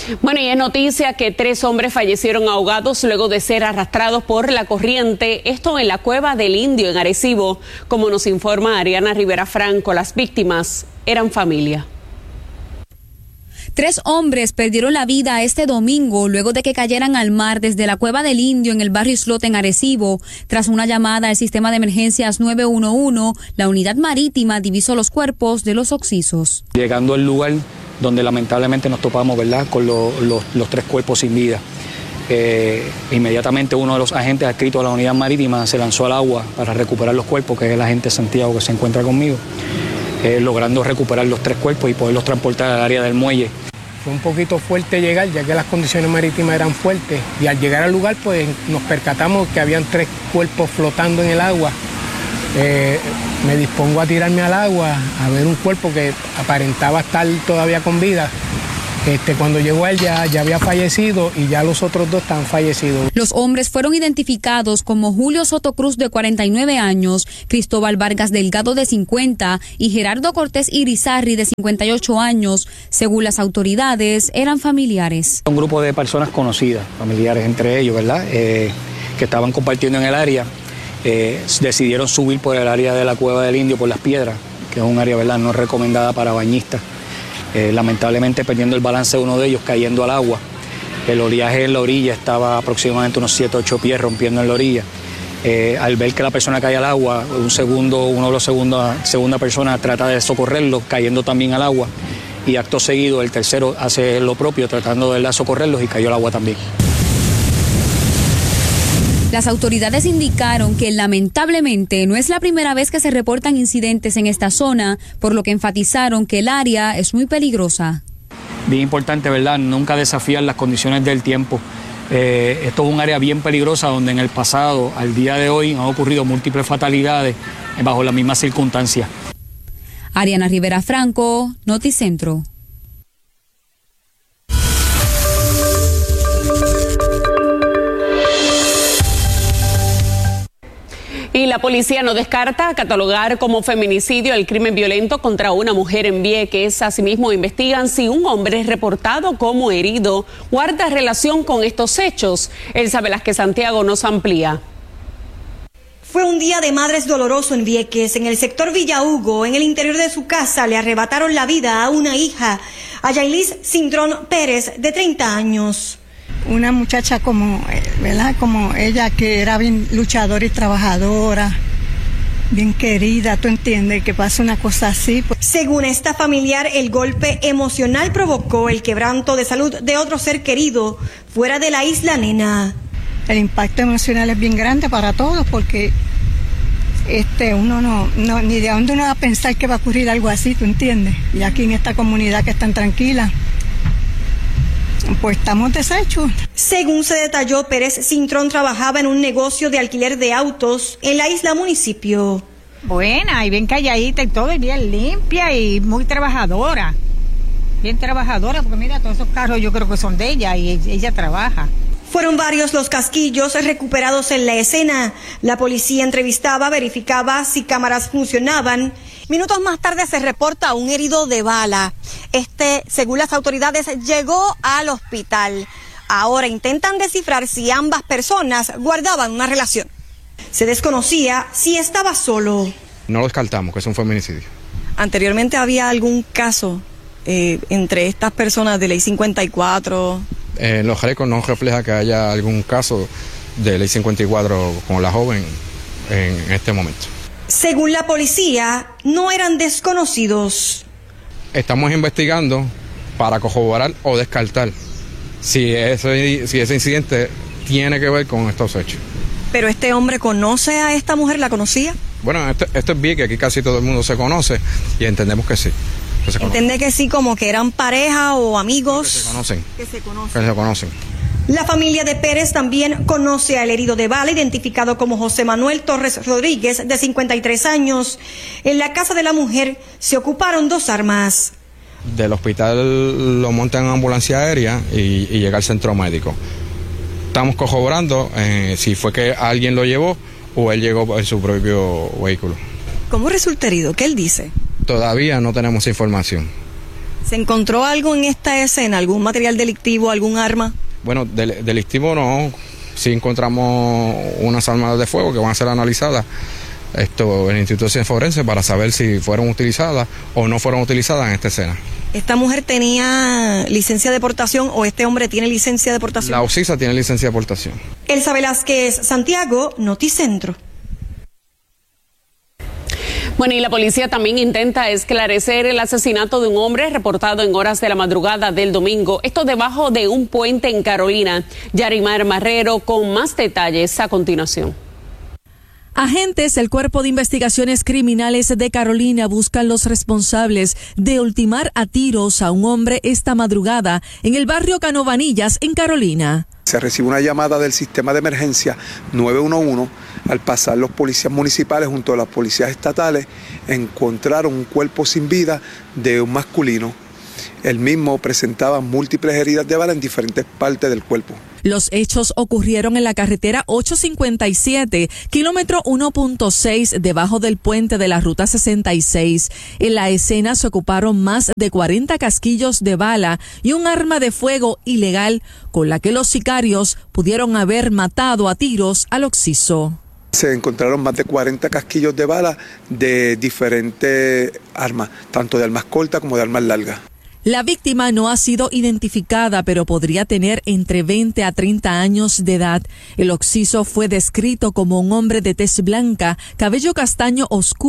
Bueno, y es noticia que 3 hombres fallecieron ahogados luego de ser arrastrados por la corriente, esto en la Cueva del Indio en Arecibo. Como nos informa Ariana Rivera Franco, las víctimas eran familia. 3 hombres perdieron la vida este domingo luego de que cayeran al mar desde la Cueva del Indio en el barrio Islote en Arecibo. Tras una llamada al sistema de emergencias 911, la unidad marítima divisó los cuerpos de los occisos. Llegando al lugar donde lamentablemente nos topamos, ¿verdad?, con los 3 cuerpos sin vida. Inmediatamente uno de los agentes adscritos a la unidad marítima se lanzó al agua para recuperar los cuerpos, que es el agente Santiago que se encuentra conmigo, logrando recuperar los 3 cuerpos y poderlos transportar al área del muelle. Fue un poquito fuerte llegar, ya que las condiciones marítimas eran fuertes, y al llegar al lugar pues nos percatamos que habían 3 cuerpos flotando en el agua. Me dispongo a tirarme al agua a ver un cuerpo que aparentaba estar todavía con vida. Cuando llegó él ya había fallecido y ya los otros 2 están fallecidos. Los hombres fueron identificados como Julio Soto Cruz, de 49 años, Cristóbal Vargas Delgado, de 50, y Gerardo Cortés Irizarry, de 58 años. Según las autoridades, eran familiares. Un grupo de personas conocidas, familiares entre ellos, ¿verdad?, que estaban compartiendo en el área. Decidieron subir por el área de la Cueva del Indio, por las piedras, que es un área, ¿verdad?, no recomendada para bañistas. Lamentablemente perdiendo el balance de uno de ellos, cayendo al agua. El oleaje en la orilla estaba aproximadamente unos 7 o 8 pies rompiendo en la orilla. Al ver que la persona cae al agua, uno de los segunda persona trata de socorrerlo, cayendo también al agua, y acto seguido el tercero hace lo propio, tratando de socorrerlos, y cayó al agua también. Las autoridades indicaron que lamentablemente no es la primera vez que se reportan incidentes en esta zona, por lo que enfatizaron que el área es muy peligrosa. Bien importante, ¿verdad?, nunca desafiar las condiciones del tiempo. Esto es un área bien peligrosa donde en el pasado, al día de hoy, han ocurrido múltiples fatalidades bajo las mismas circunstancias. Ariana Rivera Franco, Noticentro. Y la policía no descarta catalogar como feminicidio el crimen violento contra una mujer en Vieques. Asimismo, investigan si un hombre reportado como herido guarda relación con estos hechos. Elsa Velázquez Santiago nos amplía. Fue un día de madres doloroso en Vieques. En el sector Villa Hugo, en el interior de su casa, le arrebataron la vida a una hija, a Yailis Cintrón Pérez, de 30 años. Una muchacha como, ¿verdad?, como ella, que era bien luchadora y trabajadora, bien querida, ¿tú entiendes? Que pasa una cosa así. Pues. Según esta familiar, el golpe emocional provocó el quebranto de salud de otro ser querido fuera de la isla Nena. El impacto emocional es bien grande para todos, porque uno no ni de dónde uno va a pensar que va a ocurrir algo así, ¿tú entiendes? Y aquí en esta comunidad que es tan tranquila, pues estamos deshechos. Según se detalló, Pérez Cintrón trabajaba en un negocio de alquiler de autos en la isla municipio. Buena y bien calladita y todo, y bien limpia y muy trabajadora. Bien trabajadora, porque mira, todos esos carros yo creo que son de ella y ella trabaja. Fueron varios los casquillos recuperados en la escena. La policía entrevistaba, verificaba si cámaras funcionaban. Minutos más tarde se reporta un herido de bala. Según las autoridades, llegó al hospital. Ahora intentan descifrar si ambas personas guardaban una relación. Se desconocía si estaba solo. No lo descartamos, que es un feminicidio. ¿Anteriormente había algún caso entre estas personas de ley 54? Los récords no refleja que haya algún caso de ley 54 con la joven en este momento. Según la policía, no eran desconocidos. Estamos investigando para corroborar o descartar si ese incidente tiene que ver con estos hechos. ¿Pero este hombre conoce a esta mujer? ¿La conocía? Bueno, esto es bien que aquí casi todo el mundo se conoce y entendemos que sí. ¿Entiende que sí, como que eran pareja o amigos? Que se conocen. Que se conocen. La familia de Pérez también conoce al herido de bala, identificado como José Manuel Torres Rodríguez, de 53 años. En la casa de la mujer se ocuparon 2 armas. Del hospital lo montan en ambulancia aérea y llega al centro médico. Estamos corroborando si fue que alguien lo llevó o él llegó en su propio vehículo. ¿Cómo resulta herido? ¿Qué él dice? Todavía no tenemos información. ¿Se encontró algo en esta escena? ¿Algún material delictivo, algún arma? Bueno, delictivo no. Sí encontramos unas armas de fuego que van a ser analizadas en el Instituto de Ciencias Forenses para saber si fueron utilizadas o no fueron utilizadas en esta escena. ¿Esta mujer tenía licencia de portación o este hombre tiene licencia de portación? La Ocisa tiene licencia de portación. Elsa Velázquez, Santiago, Noticentro. Bueno, y la policía también intenta esclarecer el asesinato de un hombre reportado en horas de la madrugada del domingo. Esto debajo de un puente en Carolina. Yarimar Marrero con más detalles a continuación. Agentes del Cuerpo de Investigaciones Criminales de Carolina buscan los responsables de ultimar a tiros a un hombre esta madrugada en el barrio Canovanillas, en Carolina. Se recibe una llamada del sistema de emergencia 911. Al pasar los policías municipales junto a las policías estatales, encontraron un cuerpo sin vida de un masculino. El mismo presentaba múltiples heridas de bala en diferentes partes del cuerpo. Los hechos ocurrieron en la carretera 857, kilómetro 1.6, debajo del puente de la Ruta 66. En la escena se ocuparon más de 40 casquillos de bala y un arma de fuego ilegal con la que los sicarios pudieron haber matado a tiros al occiso. Se encontraron más de 40 casquillos de bala de diferentes armas, tanto de armas cortas como de armas largas. La víctima no ha sido identificada, pero podría tener entre 20 a 30 años de edad. El occiso fue descrito como un hombre de tez blanca, cabello castaño oscuro.